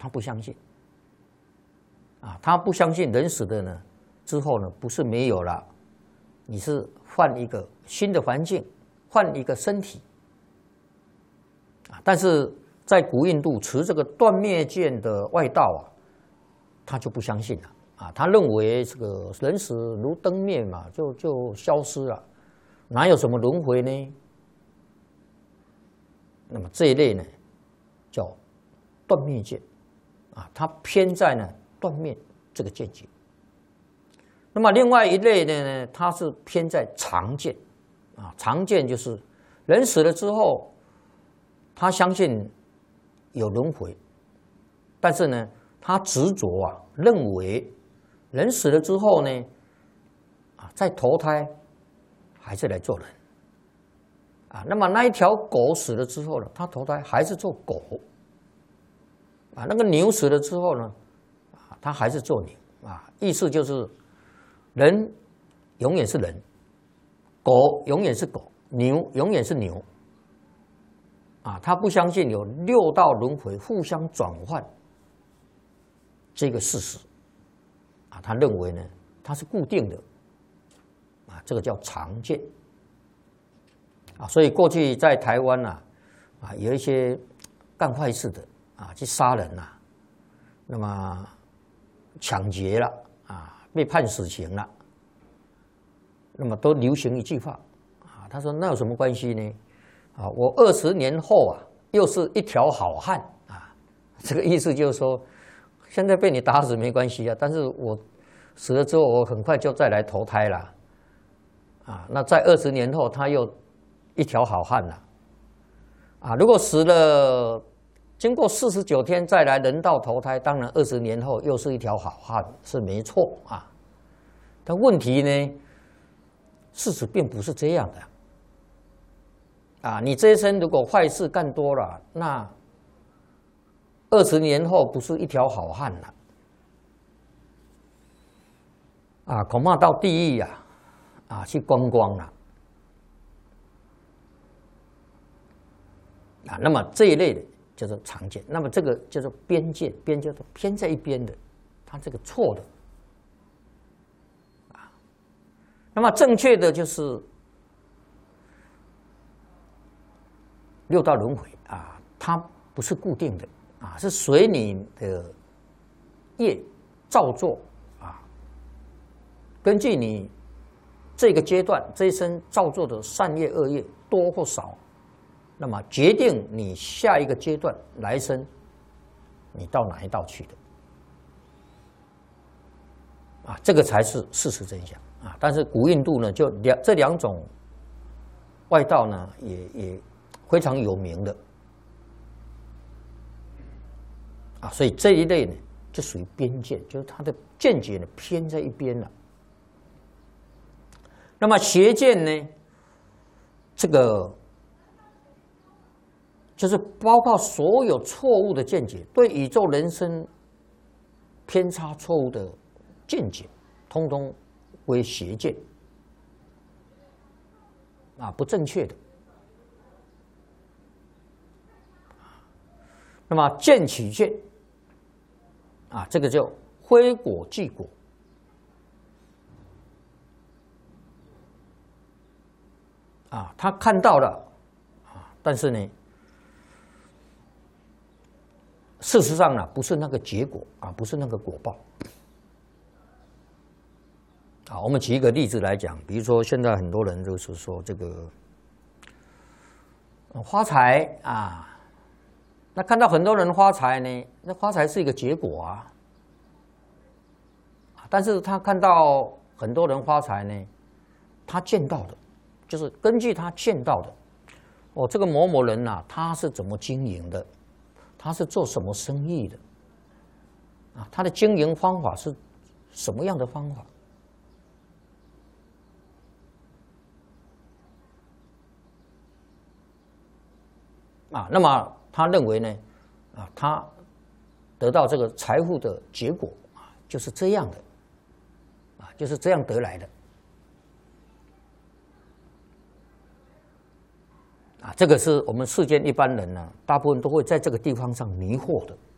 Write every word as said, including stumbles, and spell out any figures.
他不相信，啊，他不相信人死的呢之后呢，不是没有了，你是换一个新的环境，换一个身体，啊，但是在古印度持这个断灭见的外道啊，他就不相信了，啊，他认为这个人死如灯灭嘛，就就消失了，哪有什么轮回呢？那么这一类呢，叫断灭见，啊，它偏在呢断灭这个见解。那么另外一类的呢，它是偏在常见，啊，常见就是人死了之后，他相信有轮回，但是呢，他执着啊，认为人死了之后呢，啊，再投胎还是来做人。啊，那么那一条狗死了之后呢，它投胎还是做狗，啊，那个牛死了之后呢，啊，它还是做牛，啊，意思就是人永远是人，狗永远是狗，牛永远是牛，啊，他不相信有六道轮回互相转换这个事实，啊，他认为呢它是固定的，啊，这个叫常见。啊，所以过去在台湾呐，啊，有一些干坏事的啊，去杀人呐，那么抢劫了啊，被判死刑了，那么都流行一句话啊，他说那有什么关系呢？啊，我二十年后啊，又是一条好汉啊，这个意思就是说，现在被你打死没关系啊，但是我死了之后，我很快就再来投胎了，啊，那在二十年后他又一条好汉了，啊！如果死了，经过四十九天再来人道投胎，当然二十年后又是一条好汉，是没错啊。但问题呢，事实并不是这样的。啊，你这一生如果坏事干多了，那二十年后不是一条好汉了，啊，恐怕到地狱呀，啊，去观光了。啊，那么这一类的叫做常见，那么这个叫做边见，边叫做偏在一边的，它这个错的，啊，那么正确的就是六道轮回啊，它不是固定的啊，是随你的业造作啊，根据你这个阶段这一生造作的善业恶业多或少。那么决定你下一个阶段来生，你到哪一道去的，啊，这个才是事实真相啊。但是古印度呢，就两这两种外道呢，也也非常有名的，啊，所以这一类呢，就属于边见，就是他的见解呢偏在一边了。那么邪见呢，这个。就是包括所有错误的见解，对宇宙人生偏差错误的见解，通通为邪见，啊，不正确的。那么见取见，啊，这个叫非果即果，啊，他看到了，啊，但是呢。事实上呢，不是那个结果啊，不是那个果报。啊，我们举一个例子来讲，比如说现在很多人就是说这个发财啊，那看到很多人发财呢，那发财是一个结果啊，但是他看到很多人发财呢，他见到的，就是根据他见到的，哦，这个某某人呐，他是怎么经营的？他是做什么生意的？啊，他的经营方法是什么样的方法？啊，那么他认为呢，啊，他得到这个财富的结果啊，就是这样的，啊，就是这样得来的。啊，这个是我们世间一般人呢，大部分都会在这个地方上迷惑的。